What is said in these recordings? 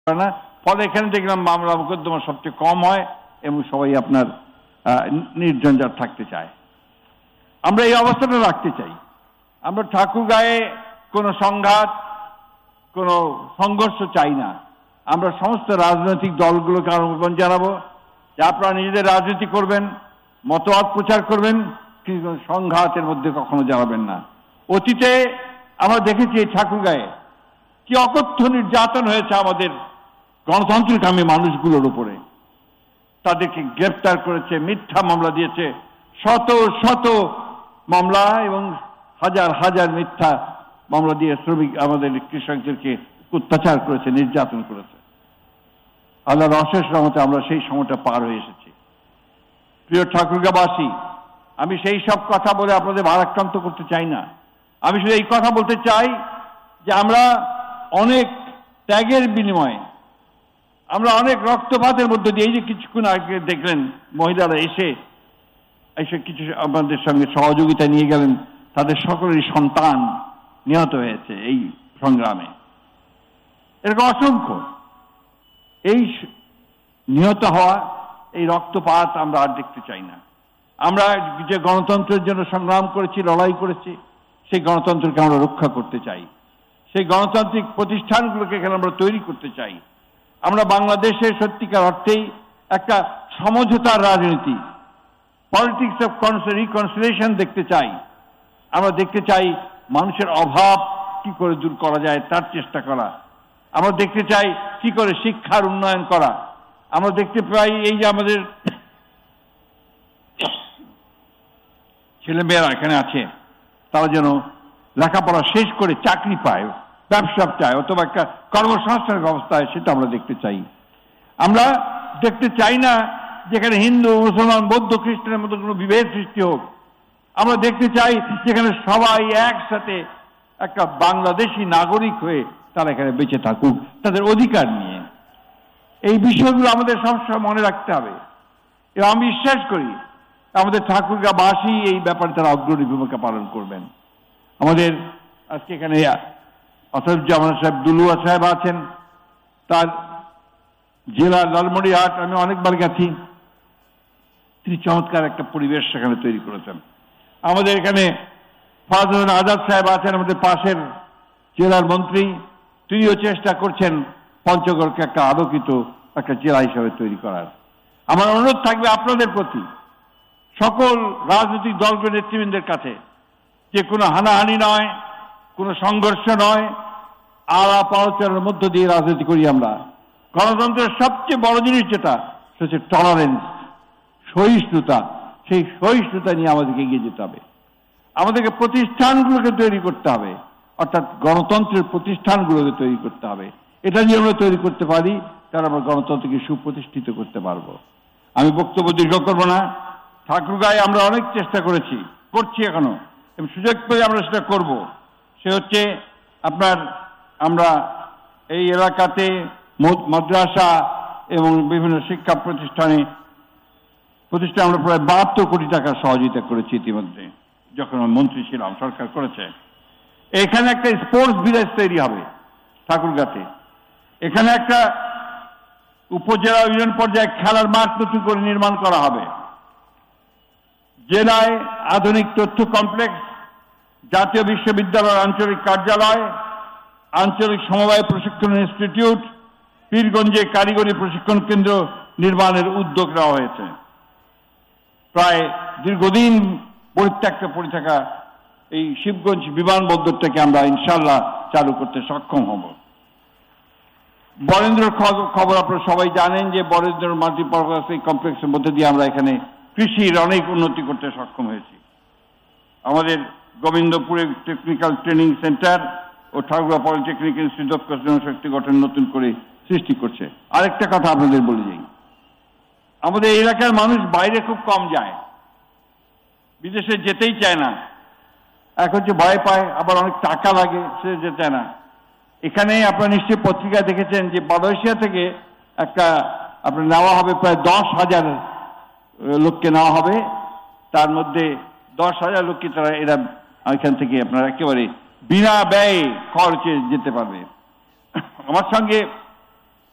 না। ফলে এখানে দেখলাম মামলা মোকদ্দমা সবচেয়ে কম হয় এবং সবাই আপনার নির্ঝঞ্ঝাট থাকতে চায়। আমরা এই অবস্থাটা রাখতে চাই। আমরা ঠাকুরগাঁয়ে কোনো সংঘাত, কোনো সংঘর্ষ চাই না। আমরা সমস্ত রাজনৈতিক দলগুলোকে আহ্বান জানাবো যে আপনারা নিজেদের রাজনীতি করবেন, মতবাদ প্রচার করবেন, কিন্তু সংঘাতের মধ্যে কখনো জড়াবেন না। অতীতে আমরা দেখেছি এই ঠাকুরগাঁয়ে কি অকথ্য নির্যাতন হয়েছে আমাদের গণতন্ত্রকামী মানুষগুলোর উপরে। তাদেরকে গ্রেফতার করেছে, মিথ্যা মামলা দিয়েছে, শত শত মামলা এবং হাজার হাজার মিথ্যা মামলা দিয়ে শ্রমিক আমাদের কৃষকদেরকে অত্যাচার করেছে, নির্যাতন করেছে। আল্লাহর অশেষ রহমতে আমরা সেই সময়টা পার হয়ে এসেছি। প্রিয় ঠাকুরগাঁবাসী, আমি সেই সব কথা বলে আপনাদের ভারাক্রান্ত করতে চাই না। আমি শুধু এই কথা বলতে চাই যে আমরা অনেক ত্যাগের বিনিময়ে, আমরা অনেক রক্তপাতের মধ্যে দিয়ে, এই যে কিছুক্ষণ আগে দেখলেন মহিলারা এসে কিছু আমাদের সঙ্গে সহযোগিতা নিয়ে গেলেন, তাদের সকলেরই সন্তান নিহত হয়েছে এই সংগ্রামে। এরকম অসংখ্য এই নিহত হওয়া, এই রক্তপাত আমরা আর দেখতে চাই না। আমরা যে গণতন্ত্রের জন্য সংগ্রাম করেছি, লড়াই করেছি, সেই গণতন্ত্রকে আমরা রক্ষা করতে চাই। সেই গণতান্ত্রিক প্রতিষ্ঠানগুলোকে এখানে আমরা তৈরি করতে চাই। আমরা বাংলাদেশের সত্যিকার অর্থেই একটা সমঝোতার রাজনীতি, পলিটিক্স অফ রিকনসিলিয়েশন দেখতে চাই। আমরা দেখতে চাই মানুষের অভাব কি করে দূর করা যায় তার চেষ্টা করা। আমরা দেখতে চাই কি করে শিক্ষার উন্নয়ন করা। আমরা দেখতে পাই এই যে আমাদের ছেলেমেয়েরা এখানে আছে, তারা যেন লেখাপড়া শেষ করে চাকরি পায়, ব্যবসা চায়, অথবা একটা কর্মসংস্থানের ব্যবস্থা হয়, সেটা আমরা দেখতে চাই। আমরা দেখতে চাই না যেখানে হিন্দু, মুসলমান, বৌদ্ধ, খ্রিস্টানের মধ্যে কোনো বিভেদ সৃষ্টি হোক। আমরা দেখতে চাই যেখানে সবাই একসাথে একটা বাংলাদেশি নাগরিক হয়ে তারা এখানে বেঁচে থাকুক তাদের অধিকার নিয়ে। এই বিষয়গুলো আমাদের সবসময় মনে রাখতে হবে এবং আমি বিশ্বাস করি আমাদের ঠাকুরগাঁবাসী এই ব্যাপারে তারা অগ্রণী ভূমিকা পালন করবেন। আমাদের আজকে এখানে আসাদুজ্জামান সাহেব, দুলুয়া সাহেব আছেন, তার জেলা লালমনিরহাট আমি অনেকবার গেছি। তিনি চমৎকার একটা পরিবেশ সেখানে তৈরি করেছেন। আমাদের এখানে ফাজল আজাদ সাহেব আছেন, আমাদের পাশের জেলার মন্ত্রী, তিনিও চেষ্টা করছেন পঞ্চগড়কে একটা আলোকিত একটা জেলা হিসাবে তৈরি করার। আমার অনুরোধ থাকবে আপনাদের প্রতি, সকল রাজনৈতিক দলগুলোর নেতৃবৃন্দের কাছে, যে কোনো হানাহানি নয়, কোনো সংঘর্ষ নয়, আলাপ আলোচনার মধ্য দিয়ে রাজনীতি করি আমরা। গণতন্ত্রের সবচেয়ে বড় জিনিস যেটা, সেটা হচ্ছে টলারেন্স, সহিষ্ণুতা। সেই সহিষ্ণুতা নিয়ে আমাদেরকে এগিয়ে যেতে হবে। আমাদেরকে প্রতিষ্ঠানগুলোকে তৈরি করতে হবে, অর্থাৎ গণতন্ত্রের প্রতিষ্ঠানগুলোকে তৈরি করতে হবে। এটা যদি আমরা তৈরি করতে পারি তাহলে আমরা গণতন্ত্রকে সুপ্রতিষ্ঠিত করতে পারবো। আমি বক্তব্য দীর্ঘ করবো না। ঠাকুরগাঁয়ে আমরা অনেক চেষ্টা করেছি, করছি এখনো, এবং সুযোগ পেলে আমরা সেটা করব। সে হচ্ছে আপনার আমরা এই এলাকাতে মাদ্রাসা এবং বিভিন্ন শিক্ষা প্রতিষ্ঠানে আমরা প্রায় 72 কোটি টাকার সহযোগিতা করেছি ইতিমধ্যে, যখন আমি মন্ত্রী ছিলাম, সরকার করেছে। এখানে একটা স্পোর্টস ভিলেজ তৈরি হবে ঠাকুরগাঁতে। এখানে একটা উপজেলা ইউনিয়ন পর্যায়ে খেলার মাঠ নতুন করে নির্মাণ করা হবে। জেলায় আধুনিক তথ্য কমপ্লেক্স, জাতীয় বিশ্ববিদ্যালয়ের আঞ্চলিক কার্যালয়, আঞ্চলিক সমবায় প্রশিক্ষণ ইনস্টিটিউট, পীরগঞ্জে কারিগরি প্রশিক্ষণ কেন্দ্র নির্মাণের উদ্যোগ নেওয়া হয়েছে। প্রায় দীর্ঘদিন পরিত্যক্ত পড়ে থাকা এই শিবগঞ্জ বিমানবন্দরটাকে আমরা ইনশাল্লাহ চালু করতে সক্ষম হব। বরেন্দ্রের খবর আপনারা সবাই জানেন যে বরেন্দ্র মাল্টিপারপাস এই কমপ্লেক্সের মধ্যে দিয়ে আমরা এখানে কৃষির অনেক উন্নতি করতে সক্ষম হয়েছি। আমাদের গোবিন্দপুরে technical training centre O Thakurgaon polytechnic institute of জনশক্তি গঠন নতুন করে সৃষ্টি করছে। আরেকটা কথা আপনাদের বলে যাই, আমাদের এলাকার মানুষ বাইরে খুব কম যায়, বিদেশে যেতেই চায় না। এক হচ্ছে ভয় পায়, আবার অনেক টাকা লাগে, সে যেতে চায় না। এখানে আপনারা নিশ্চয়ই পত্রিকায় দেখেছেন যে মালয়েশিয়া থেকে একটা আপনার নেওয়া হবে, প্রায় 10,000 লোককে নেওয়া হবে। তার মধ্যে 10,000 লোককে এরা এখান থেকে আপনারা একেবারে বিনা ব্যয়ে খরচে যেতে পারবে। আমার সঙ্গে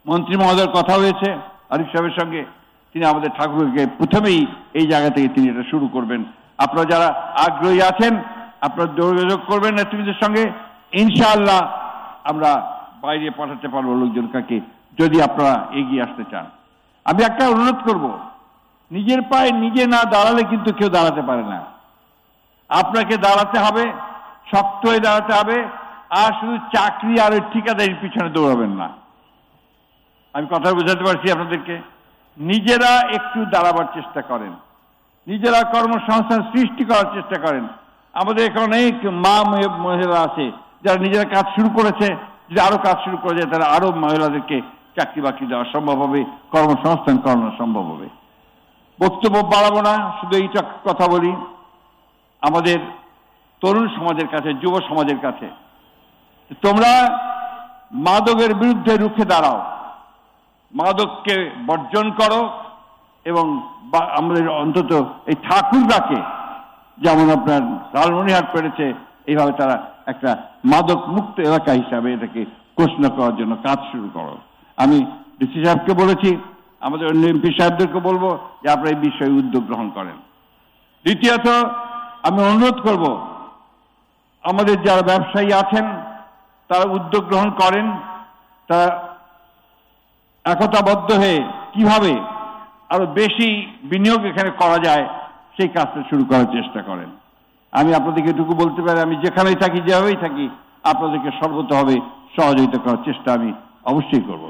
মন্ত্রী মহোদয়ের কথা হয়েছে আরিফ সাহেবের সঙ্গে, তিনি আমাদের ঠাকুরকে প্রথমেই এই জায়গা থেকে তিনি এটা শুরু করবেন। আপনারা যারা আগ্রহী আছেন আপনারা যোগাযোগ করবেন নেতৃবৃন্দের সঙ্গে, ইনশাআল্লাহ আমরা বাইরে পাঠাতে পারবো লোকজনকে, যদি আপনারা এগিয়ে আসতে চান। আমি একটা অনুরোধ করব, নিজের পায়ে নিজে না দাঁড়ালে কিন্তু কেউ দাঁড়াতে পারে না। আপনাকে দাঁড়াতে হবে, শক্ত হয়ে দাঁড়াতে হবে, আর শুধু চাকরি আর ওই ঠিকাদারির পিছনে দৌড়াবেন না। আমি কথা বোঝাতে পারছি আপনাদেরকে। নিজেরা একটু দাঁড়াবার চেষ্টা করেন, নিজেরা কর্মসংস্থান সৃষ্টি করার চেষ্টা করেন। আমাদের এখানে অনেক মা মহিলা আছে যারা নিজেরা কাজ শুরু করেছে, যদি আরো কাজ শুরু করে যায় তারা আরো মহিলাদেরকে চাকরি বাকরি দেওয়া সম্ভব হবে, কর্মসংস্থান করানো সম্ভব হবে। বক্তব্য বাড়াবো না, শুধু এইটা কথা বলি আমাদের তরুণ সমাজের কাছে, যুব সমাজের কাছে, তোমরা মাদকের বিরুদ্ধে রুখে দাঁড়াও, মাদককে বর্জন করো, এবং আমাদের অন্তত এই ঠাকুরগাকে, যেমন আপনার লালমনিরহাট পেরেছে, এইভাবে তারা একটা মাদক মুক্ত এলাকা হিসাবে এটাকে ঘোষণা করার জন্য কাজ শুরু করো। আমি ডিসি সাহেবকে বলেছি, আমাদের অন্য এমপি সাহেবদেরকে বলবো যে আপনারা এই বিষয়ে উদ্যোগ গ্রহণ করেন। দ্বিতীয়ত আমি অনুরোধ করব, আমাদের যারা ব্যবসায়ী আছেন তারা উদ্যোগ গ্রহণ করেন, তারা একতাবদ্ধ হয়ে কিভাবে আরো বেশি বিনিয়োগ এখানে করা যায় সেই কাজটা শুরু করার চেষ্টা করেন। আমি আপনাদেরকে এটুকু বলতে পারি, আমি যেখানেই থাকি, যেভাবেই থাকি, আপনাদেরকে সর্বতভাবে সহযোগিতা করার চেষ্টা আমি অবশ্যই করব।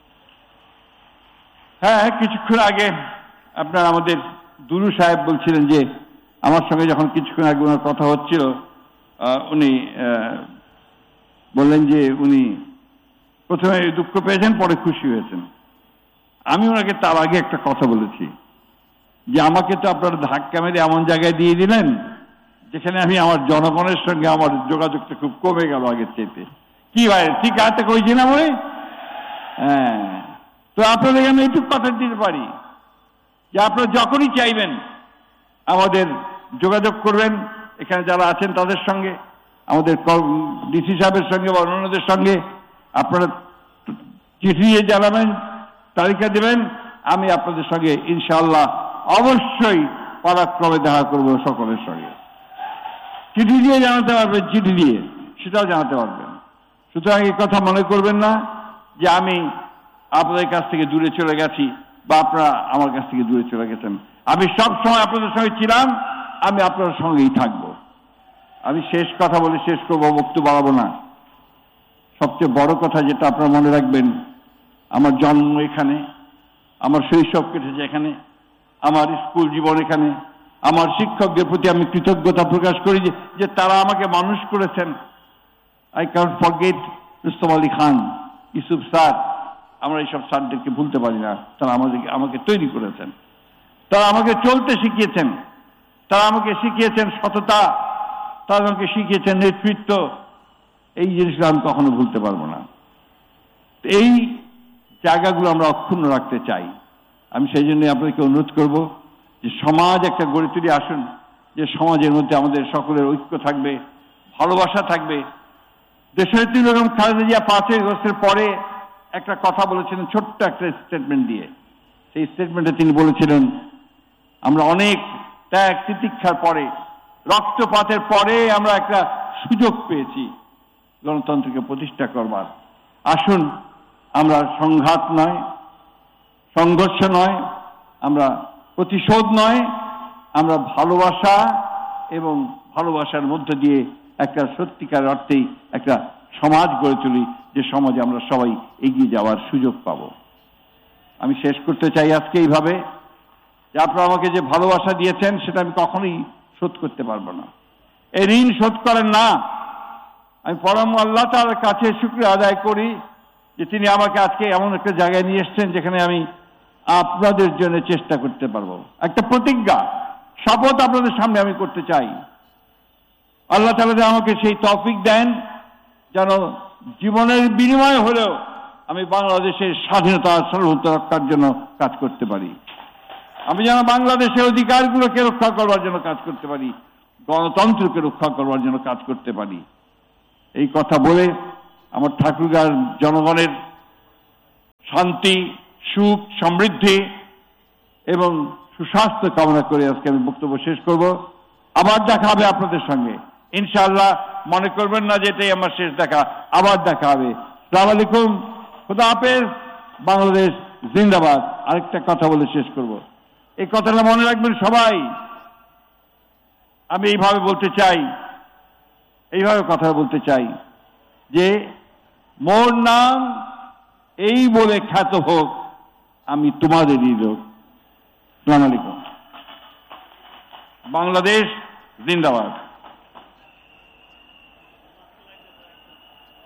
হ্যাঁ, কিছুক্ষণ আগে আপনার আমাদের দুরু সাহেব বলছিলেন যে আমার সঙ্গে যখন কিছুক্ষণ আগে ওনার কথা হচ্ছিল, উনি বললেন যে উনি প্রথমে দুঃখ পেয়েছেন, পরে খুশি হয়েছেন। আমি ওনাকে তার আগে একটা কথা বলেছি যে আমাকে তো আপনারা ধাক্কা মেরে এমন জায়গায় দিয়ে দিলেন যেখানে আমি আমার জনগণের সঙ্গে আমার যোগাযোগটা খুব কমে গেল আগের চাইতে। কি ভাই, ঠিক আছে কইছি না বলে? হ্যাঁ, তো আপনাদের আমি এইটুকু কথা দিতে পারি যে আপনারা যখনই চাইবেন আমাদের যোগাযোগ করবেন, এখানে যারা আছেন তাদের সঙ্গে, আমাদের ডিসি সাহেবের সঙ্গে বা অন্যদের সঙ্গে আপনারা চিঠি দিয়ে জানাবেন, তালিকা দেবেন, আমি আপনাদের সঙ্গে ইনশাআল্লাহ অবশ্যই পারাক্রমে দেখা করব সকলের সঙ্গে। চিঠি দিয়ে জানাতে পারবেন, চিঠি দিয়ে সেটাও জানাতে পারবেন। সুতরাং এই কথা মনে করবেন না যে আমি আপনাদের কাছ থেকে দূরে চলে গেছি বা আপনারা আমার কাছ থেকে দূরে চলে গেছেন। আমি সব সময় আপনাদের সঙ্গে ছিলাম, আমি আপনাদের সঙ্গেই থাকবো। আমি শেষ কথা বলে শেষ করবো, বক্তব্য বাড়াবো না। সবচেয়ে বড় কথা যেটা আপনারা মনে রাখবেন, আমার জন্ম এখানে, আমার শৈশব কেটেছে এখানে, আমার স্কুল জীবন এখানে, আমার শিক্ষকদের প্রতি আমি কৃতজ্ঞতা প্রকাশ করি যে তারা আমাকে মানুষ করেছেন। I cannot forget Rustam Ali Khan, Yusuf sir, আমরা এইসব স্যারদেরকে ভুলতে পারি না। তারা আমাকে তৈরি করেছেন, তারা আমাকে চলতে শিখিয়েছেন, তারা আমাকে শিখিয়েছেন সততা, তারা আমাকে শিখিয়েছেন নেতৃত্ব। এই জিনিসগুলো আমি কখনো ভুলতে পারবো না। এই জায়গাগুলো আমরা অক্ষুণ্ণ রাখতে চাই। আমি সেই জন্য আপনাদেরকে অনুরোধ করব যে সমাজ একটা গড়ে তুলে আসুন, যে সমাজের মধ্যে আমাদের সকলের ঐক্য থাকবে, ভালোবাসা থাকবে। দেশনেত্রী বেগম খালেদা জিয়া 5 আগস্টের পরে একটা কথা বলেছিলেন, ছোট্ট একটা স্টেটমেন্ট দিয়ে। সেই স্টেটমেন্টে তিনি বলেছিলেন, আমরা অনেক ত্যাগ তিতিক্ষার পরে, রক্তপাতের পরে আমরা একটা সুযোগ পেয়েছি গণতন্ত্রকে প্রতিষ্ঠা করবার। আসুন আমরা সংঘাত নয়, সংঘর্ষ নয়, আমরা প্রতিশোধ নয়, আমরা ভালোবাসা এবং ভালোবাসার মধ্য দিয়ে একটা সত্যিকার অর্থেই একটা সমাজ গড়ে তুলি, যে সমাজে আমরা সবাই এগিয়ে যাওয়ার সুযোগ পাব। আমি শেষ করতে চাই আজকে এইভাবে যে আপনারা আমাকে যে ভালোবাসা দিয়েছেন সেটা আমি কখনোই শোধ করতে পারবো না। এই ঋণ শোধ করেন না। আমি পরম আল্লাহ তাআলার কাছে শুকরিয়া আদায় করি যে তিনি আমাকে আজকে এমন একটা জায়গায় নিয়ে এসেছেন যেখানে আমি আপনাদের জন্য চেষ্টা করতে পারবো। একটা প্রতিজ্ঞা, শপথ আপনাদের সামনে আমি করতে চাই। আল্লাহ তাআলা আমাকে সেই তৌফিক দেন যেন জীবনের বিনিময় হলেও আমি বাংলাদেশের স্বাধীনতা সার্বভৌমত্ব রক্ষার জন্য কাজ করতে পারি। আমি যেন বাংলাদেশের অধিকারগুলোকে রক্ষা করবার জন্য কাজ করতে পারি, গণতন্ত্রকে রক্ষা করবার জন্য কাজ করতে পারি। এই কথা বলে আমার ঠাকুরগাঁর জনগণের শান্তি, সুখ, সমৃদ্ধি এবং সুস্বাস্থ্য কামনা করে আজকে আমি বক্তব্য শেষ করব। আবার দেখা হবে আপনাদের সঙ্গে ইনশাআল্লাহ। মনে করবেন না যে এটাই আমার শেষ দেখা, আবার দেখা হবে। আসসালামু আলাইকুম, খুদা হাফেজ, বাংলাদেশ জিন্দাবাদ। আরেকটা কথা বলে শেষ করব, এই কথাটা মনে রাখবেন সবাই। আমি এইভাবে বলতে চাই, এইভাবে কথা বলতে চাই যে মোর নাম এই বলে খ্যাত হোক, আমি তোমাদেরই লোক। আসসালামু আলাইকুম, বাংলাদেশ জিন্দাবাদ।